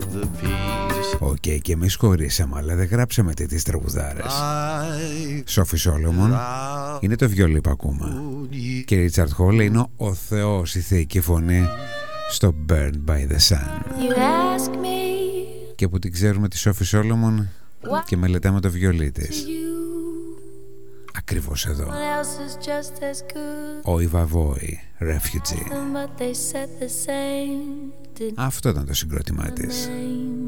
Οκ, και εμείς χωρίσαμε, αλλά δεν γράψαμε τις τραγουδάρες. Σόφι Σόλομον είναι το βιολί που ακούμε. Και Ρίτσαρντ Χόλ είναι ο θεός, η θεϊκή φωνή στο Burned by the Sun. Και που την ξέρουμε τη Σόφι Σόλομον και μελετάμε το βιολί της. Ακριβώς εδώ. Ο Ιβαβόη, Refugee. Αυτό ήταν το συγκρότημά της.